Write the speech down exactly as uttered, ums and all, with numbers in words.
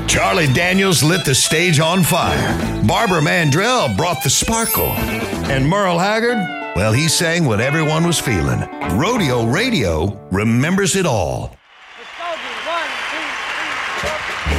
Charlie Daniels lit the stage on fire. Barbara Mandrell brought the sparkle. And Merle Haggard, well, he sang what everyone was feeling. Rodeo Radio remembers it all.